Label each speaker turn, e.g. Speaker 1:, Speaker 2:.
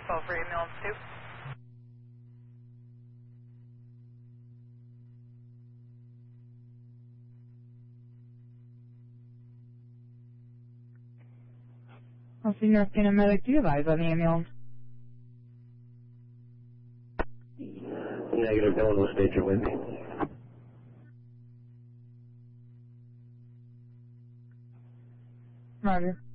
Speaker 1: call for ambulance 2.
Speaker 2: I'll see North Cannon Medic. Do you advise on the ambulance?
Speaker 3: Negative, no one was stationed with me.
Speaker 2: Roger.